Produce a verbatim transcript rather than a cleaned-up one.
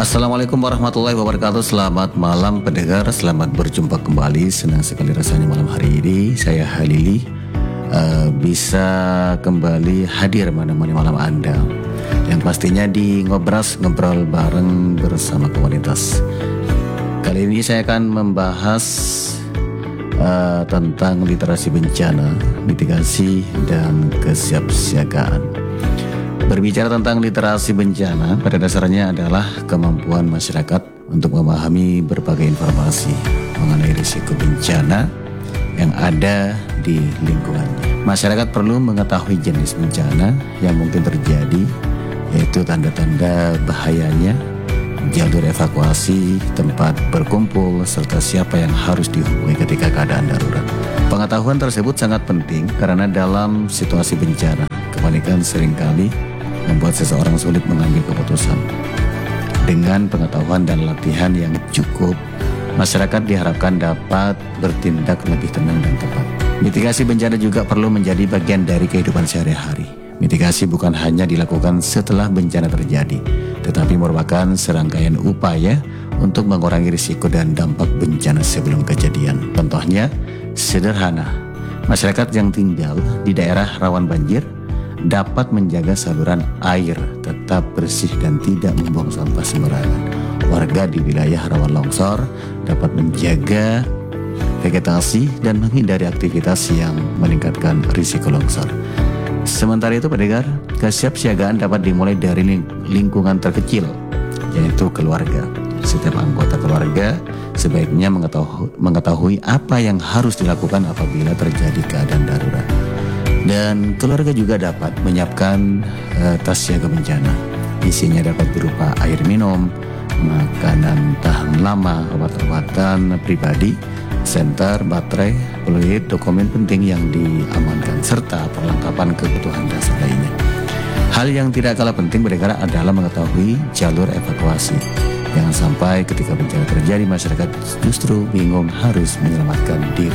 Assalamualaikum warahmatullahi wabarakatuh. Selamat malam pendengar, selamat berjumpa kembali. Senang sekali rasanya malam hari ini saya Halili uh, bisa kembali hadir menemani malam Anda, yang pastinya di Ngobras, ngobrol bareng bersama komunitas. Kali ini saya akan membahas uh, tentang literasi bencana, mitigasi dan kesiapsiagaan. Berbicara tentang literasi bencana, pada dasarnya adalah kemampuan masyarakat untuk memahami berbagai informasi mengenai risiko bencana yang ada di lingkungannya. Masyarakat perlu mengetahui jenis bencana yang mungkin terjadi, yaitu tanda-tanda bahayanya, jalur evakuasi, tempat berkumpul, serta siapa yang harus dihubungi ketika keadaan darurat. Pengetahuan tersebut sangat penting karena dalam situasi bencana, kepanikan seringkali membuat seseorang sulit mengambil keputusan. Dengan pengetahuan dan latihan yang cukup, masyarakat diharapkan dapat bertindak lebih tenang dan tepat. Mitigasi bencana juga perlu menjadi bagian dari kehidupan sehari-hari. Mitigasi bukan hanya dilakukan setelah bencana terjadi, tetapi merupakan serangkaian upaya untuk mengurangi risiko dan dampak bencana sebelum kejadian. Contohnya sederhana, masyarakat yang tinggal di daerah rawan banjir dapat menjaga saluran air tetap bersih dan tidak membuang sampah sembarangan. Warga di wilayah rawan longsor dapat menjaga vegetasi dan menghindari aktivitas yang meningkatkan risiko longsor. Sementara itu pendengar, kesiapsiagaan dapat dimulai dari ling- lingkungan terkecil, yaitu keluarga. Setiap anggota keluarga sebaiknya mengetahui, mengetahui apa yang harus dilakukan apabila terjadi keadaan darurat. Dan keluarga juga dapat menyiapkan uh, tas siaga bencana. Isinya dapat berupa air minum, makanan tahan lama, obat-obatan pribadi, senter, baterai, fluid, dokumen penting yang diamankan, serta perlengkapan kebutuhan dasar lainnya. Hal yang tidak kalah penting berdengar adalah mengetahui jalur evakuasi. Jangan sampai ketika bencana terjadi masyarakat justru bingung harus menyelamatkan diri.